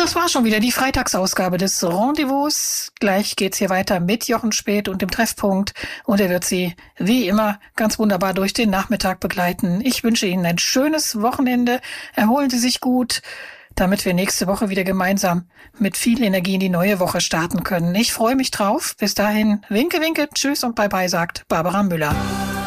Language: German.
Das war schon wieder die Freitagsausgabe des Rendezvous. Gleich geht's hier weiter mit Jochen Späth und dem Treffpunkt. Und er wird Sie, wie immer, ganz wunderbar durch den Nachmittag begleiten. Ich wünsche Ihnen ein schönes Wochenende. Erholen Sie sich gut, damit wir nächste Woche wieder gemeinsam mit viel Energie in die neue Woche starten können. Ich freue mich drauf. Bis dahin, winke, winke, tschüss und bye bye, sagt Barbara Müller.